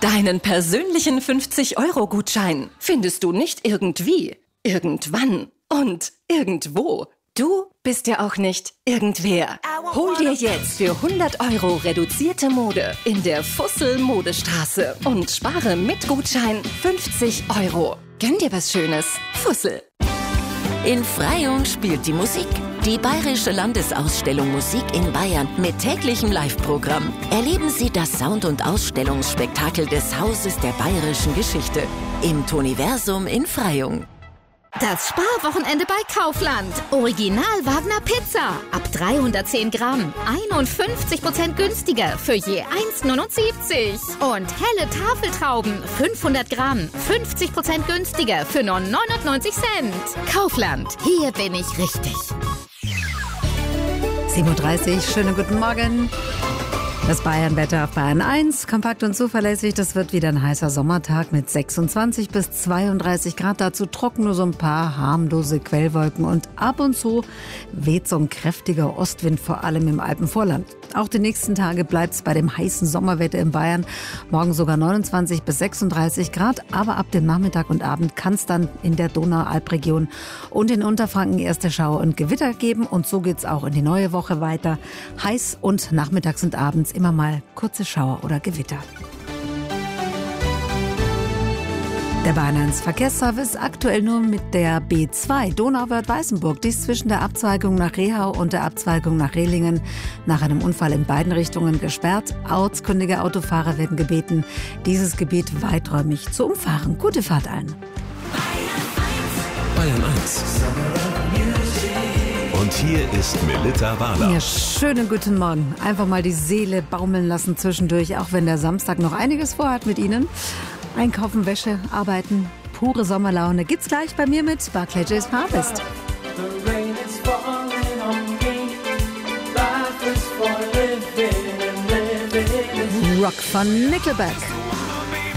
Deinen persönlichen 50-Euro-Gutschein findest du nicht irgendwie, irgendwann und irgendwo. Du bist ja auch nicht irgendwer. Hol dir jetzt für 100 Euro reduzierte Mode in der Fussel Modestraße und spare mit Gutschein 50 Euro. Gönn dir was Schönes. Fussel. In Freyung spielt die Musik. Die Bayerische Landesausstellung Musik in Bayern mit täglichem Live-Programm. Erleben Sie das Sound- und Ausstellungsspektakel des Hauses der bayerischen Geschichte im Toniversum in Freyung. Das Sparwochenende bei Kaufland. Original Wagner Pizza. Ab 310 Gramm. 51% günstiger für je 1,79. Und helle Tafeltrauben. 500 Gramm. 50% günstiger für nur 99 Cent. Kaufland. Hier bin ich richtig. 7:30 Uhr, schönen guten Morgen. Das Bayern-Wetter auf Bayern 1, kompakt und zuverlässig. Das wird wieder ein heißer Sommertag mit 26 bis 32 Grad. Dazu trocken, nur so ein paar harmlose Quellwolken. Und ab und zu weht so ein kräftiger Ostwind, vor allem im Alpenvorland. Auch die nächsten Tage bleibt es bei dem heißen Sommerwetter in Bayern. Morgen sogar 29 bis 36 Grad. Aber ab dem Nachmittag und Abend kann es dann in der Donau-Alp-Region und in Unterfranken erste Schauer und Gewitter geben. Und so geht es auch in die neue Woche weiter. Heiß und nachmittags und abends immer mal kurze Schauer oder Gewitter. Der Bayern 1 Verkehrsservice aktuell nur mit der B2 Donauwörth-Weißenburg. Dies zwischen der Abzweigung nach Rehau und der Abzweigung nach Rehlingen nach einem Unfall in beiden Richtungen gesperrt. Ortskundige Autofahrer werden gebeten, dieses Gebiet weiträumig zu umfahren. Gute Fahrt allen. Bayern 1. Und hier ist Melitta Wahler. Ja, schönen guten Morgen. Einfach mal die Seele baumeln lassen zwischendurch, auch wenn der Samstag noch einiges vorhat mit Ihnen. Einkaufen, Wäsche, arbeiten, pure Sommerlaune. Gibt's gleich bei mir mit Barclays Harvest. Rock von Nickelback.